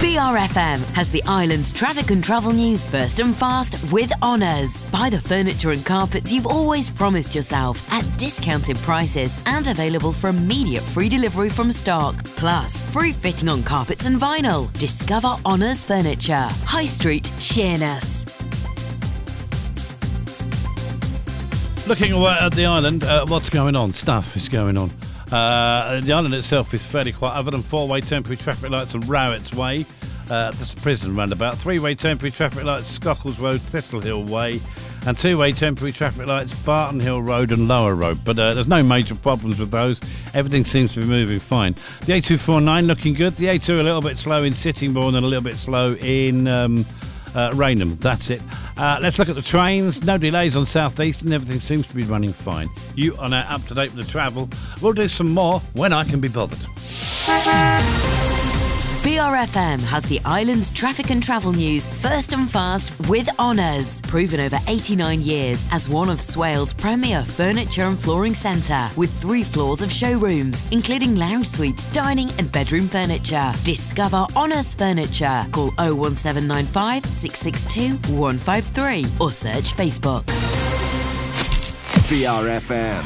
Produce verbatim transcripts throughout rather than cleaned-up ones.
B R F M has the island's traffic and travel news first and fast with Honours. Buy the furniture and carpets you've always promised yourself at discounted prices and available for immediate free delivery from stock. Plus, free fitting on carpets and vinyl. Discover Honours Furniture. High Street, Sheerness. Looking at the island, uh, what's going on? Stuff is going on. Uh, the island itself is fairly quiet, other than four-way temporary traffic lights on Rowett's Way. Uh, that's the prison roundabout. Three-way temporary traffic lights Scockles Road, Thistle Hill Way. And two-way temporary traffic lights Barton Hill Road and Lower Road. But uh, there's no major problems with those. Everything seems to be moving fine. The A two forty-nine looking good. The A two a little bit slow in Sittingbourne and a little bit slow in... Um, Uh, Raynham, that's it. Uh, let's look at the trains. No delays on South Eastern. Everything seems to be running fine. You are now up to date with the travel. We'll do some more when I can be bothered. B R F M has the island's traffic and travel news first and fast with Honours. Proven over eighty-nine years as one of Swales' premier furniture and flooring centre with three floors of showrooms, including lounge suites, dining and bedroom furniture. Discover Honours Furniture. Call oh one seven nine five, six six two, one five three or search Facebook. B R F M.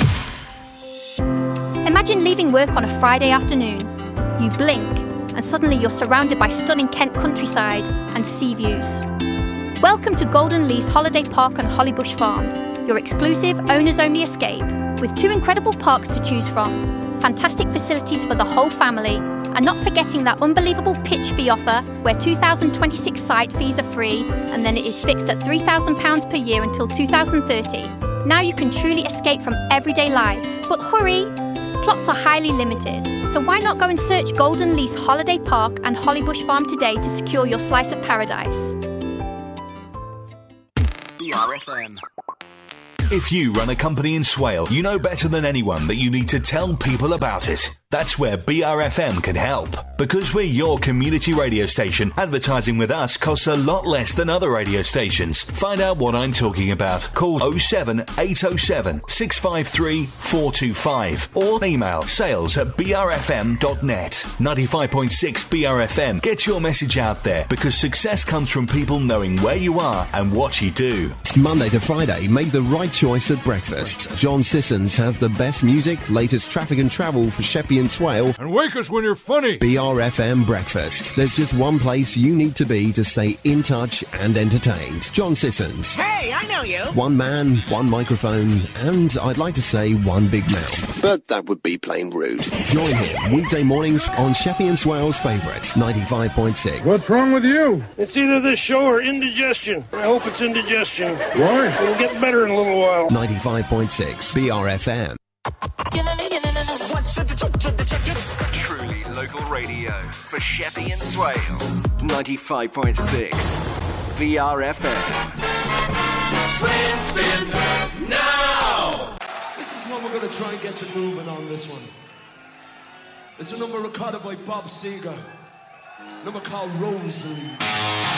Imagine leaving work on a Friday afternoon. You blink and suddenly you're surrounded by stunning Kent countryside and sea views. Welcome to Golden Lease Holiday Park on Hollybush Farm, your exclusive owners-only escape with two incredible parks to choose from, fantastic facilities for the whole family, and not forgetting that unbelievable pitch fee offer where two thousand twenty-six site fees are free and then it is fixed at three thousand pounds per year until two thousand thirty. Now you can truly escape from everyday life. But hurry! Plots are highly limited, so why not go and search Golden Lease Holiday Park and Hollybush Farm today to secure your slice of paradise. B R F M. If you run a company in Swale, you know better than anyone that you need to tell people about it. That's where B R F M can help. Because we're your community radio station, advertising with us costs a lot less than other radio stations. Find out what I'm talking about. Call oh seven eight oh seven, six five three, four two five or email sales at b r f m dot net. ninety-five point six B R F M. Get your message out there because success comes from people knowing where you are and what you do. Monday to Friday, make the right choice at breakfast. John Sissons has the best music, latest traffic and travel for Sheppey and Swale. And wake us when you're funny. B R F M Breakfast. There's just one place you need to be to stay in touch and entertained. John Sissons. Hey, I know you. One man, one microphone, and I'd like to say one big mouth. But that would be plain rude. Join him weekday mornings on Sheppey and Swale's favourite, ninety-five point six. What's wrong with you? It's either this show or indigestion. I hope it's indigestion. Why? It'll get better in a little while. ninety-five point six B R F M. Truly local radio for Sheppey and Swale. ninety-five point six B R F M. Friends spin now! This is one we're going to try and get you moving on this one. It's a number recorded by Bob Seger. A number called Rosary.